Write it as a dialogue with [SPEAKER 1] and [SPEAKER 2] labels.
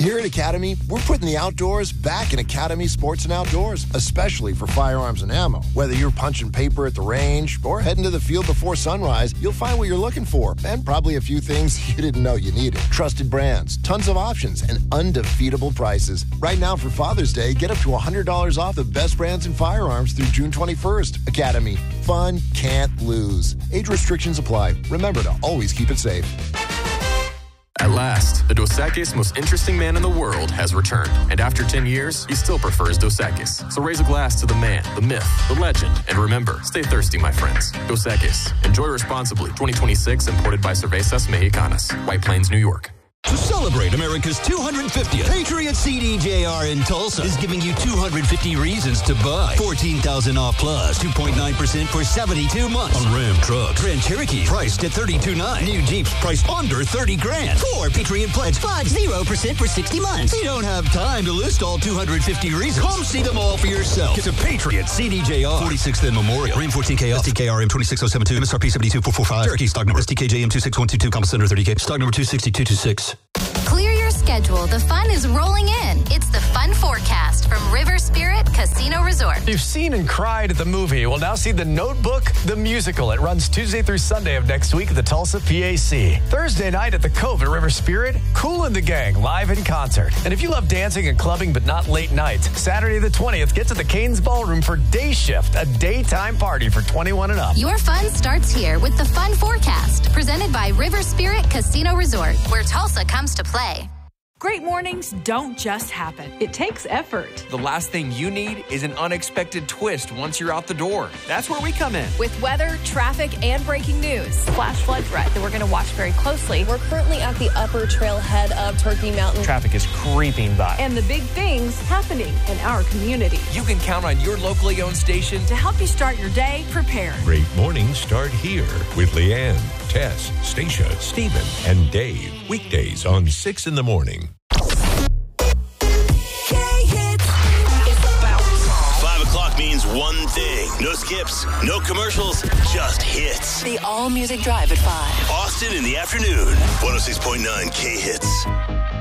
[SPEAKER 1] Here at Academy, we're putting the outdoors back in Academy Sports and Outdoors, especially for firearms and ammo. Whether you're punching paper at the range or heading to the field before sunrise, you'll find what you're looking for and probably a few things you didn't know you needed. Trusted brands, tons of options, and undefeatable prices. Right now for Father's Day, get up to $100 off the best brands in firearms through June 21st. Academy. Fun can't lose. Age restrictions apply. Remember to always keep it safe.
[SPEAKER 2] At last, the Dos Equis most interesting man in the world has returned. And after 10 years, he still prefers Dos Equis. So raise a glass to the man, the myth, the legend. And remember, stay thirsty, my friends. Dos Equis. Enjoy responsibly. 2026, imported by Cervezas Mexicanas. White Plains, New York.
[SPEAKER 3] To celebrate America's 250th, Patriot CDJR in Tulsa is giving you 250 reasons to buy. $14,000 off plus 2.9% for 72 months on Ram trucks. Grand Cherokee priced at $32,900. New Jeeps priced under $30,000. Ford Patriot Pledge 0% for 60 months. You don't have time to list all 250 reasons. Come see them all for yourself. Get to Patriot CDJR. 46th and Memorial. Ram 14K STKRM 26072. MSRP 72445. Cherokee stock number STKJM 26122. Compass Center 30K. Stock number 26226.
[SPEAKER 4] Clear your schedule. The fun is rolling in. It's the Fun Forecast from River Spirit Casino Resort.
[SPEAKER 5] You've seen and cried at the movie. We'll now see The Notebook, the musical. It runs Tuesday through Sunday of next week at the Tulsa PAC. Thursday night at the Cove at River Spirit, Kool and the Gang live in concert. And if you love dancing and clubbing but not late nights, Saturday the 20th, get to the Canes Ballroom for Day Shift, a daytime party for 21 and up.
[SPEAKER 4] Your fun starts here with the Fun Forecast, presented by River Spirit Casino Resort, where Tulsa comes to play.
[SPEAKER 6] Great mornings don't just happen. It takes effort.
[SPEAKER 7] The last thing you need is an unexpected twist once you're out the door. That's where we come in.
[SPEAKER 6] With weather, traffic, and breaking news. Flash flood threat that we're going to watch very closely.
[SPEAKER 8] We're currently at the upper trailhead of Turkey Mountain.
[SPEAKER 7] Traffic is creeping by.
[SPEAKER 6] And the big things happening in our community.
[SPEAKER 7] You can count on your locally owned station
[SPEAKER 6] to help you start your day prepared.
[SPEAKER 9] Great mornings start here with Leanne, Tess, Stacia, Stephen, and Dave. Weekdays on 6 in the morning.
[SPEAKER 10] 5 o'clock means one thing. No skips, no commercials, just hits.
[SPEAKER 11] The All Music Drive at 5.
[SPEAKER 10] Austin in the afternoon. 106.9 K-Hits.